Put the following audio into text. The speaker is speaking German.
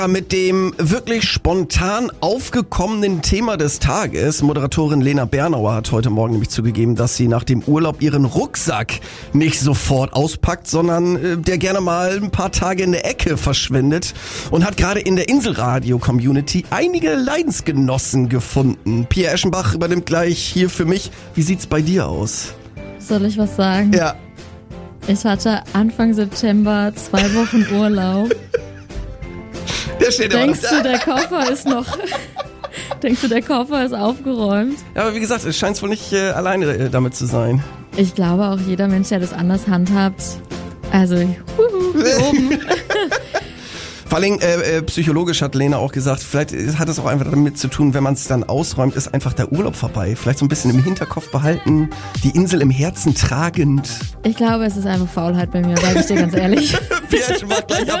Mit dem wirklich spontan aufgekommenen Thema des Tages. Moderatorin Lena Bernauer hat heute Morgen nämlich zugegeben, dass sie nach dem Urlaub ihren Rucksack nicht sofort auspackt, sondern der gerne mal ein paar Tage in der Ecke verschwindet und hat gerade in der Inselradio-Community einige Leidensgenossen gefunden. Pia Eschenbach übernimmt gleich hier für mich. Wie sieht's bei dir aus? Soll ich was sagen? Ja. Ich hatte Anfang September 2 Wochen Urlaub. Denkst du, der Koffer ist aufgeräumt? Ja, aber wie gesagt, es scheint wohl nicht alleine damit zu sein. Ich glaube auch jeder Mensch, der das anders handhabt. Also, hier oben. Vor allem psychologisch hat Lena auch gesagt, vielleicht hat es auch einfach damit zu tun, wenn man es dann ausräumt, ist einfach der Urlaub vorbei. Vielleicht so ein bisschen im Hinterkopf behalten, die Insel im Herzen tragend. Ich glaube, es ist einfach Faulheit bei mir, sage ich dir ganz ehrlich. Wir gleich ab